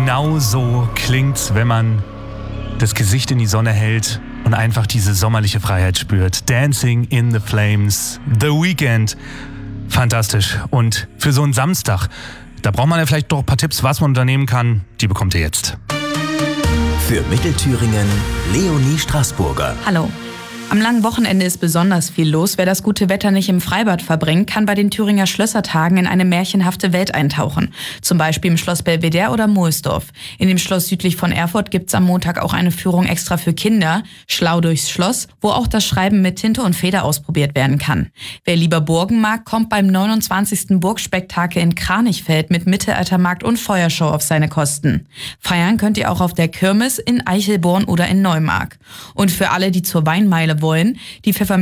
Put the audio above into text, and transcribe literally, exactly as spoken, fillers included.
Genau so klingt's, wenn man das Gesicht in die Sonne hält und einfach diese sommerliche Freiheit spürt. Dancing in the Flames, The Weeknd. Fantastisch. Und für so einen Samstag, da braucht man ja vielleicht doch ein paar Tipps, was man unternehmen kann. Die bekommt ihr jetzt. Für Mittelthüringen, Leonie Straßburger. Hallo. Am langen Wochenende ist besonders viel los. Wer das gute Wetter nicht im Freibad verbringt, kann bei den Thüringer Schlössertagen in eine märchenhafte Welt eintauchen. Zum Beispiel im Schloss Belvedere oder Mohlsdorf. In dem Schloss südlich von Erfurt gibt's am Montag auch eine Führung extra für Kinder, Schlau durchs Schloss, wo auch das Schreiben mit Tinte und Feder ausprobiert werden kann. Wer lieber Burgen mag, kommt beim neunundzwanzigsten Burgspektakel in Kranichfeld mit Mittelaltermarkt und Feuershow auf seine Kosten. Feiern könnt ihr auch auf der Kirmes in Eichelborn oder in Neumark. Und für alle, die zur Weinmeile wollen, die Pfefferminz